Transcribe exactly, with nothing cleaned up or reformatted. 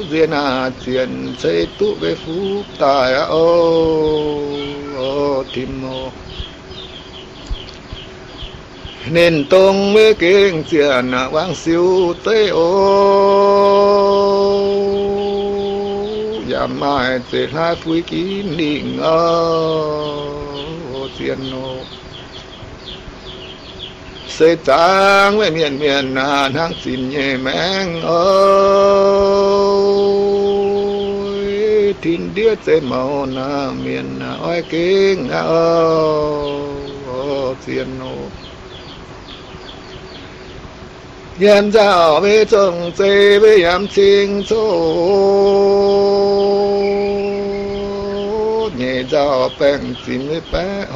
duyên à chuyện xây tụ về phú tài ô ô tim mô nên tông với kinh chuyện quang siêu tây ô giảm mai tệ hai phui kín định ô tiền ô xây trang với miền miền à năng xin nhẹ mẹng ơi thiên địa xây màu na miền oi kinh ô tiền ô yan giao với trồng xây với yam chinh số nhẹ giao bèn xin với bé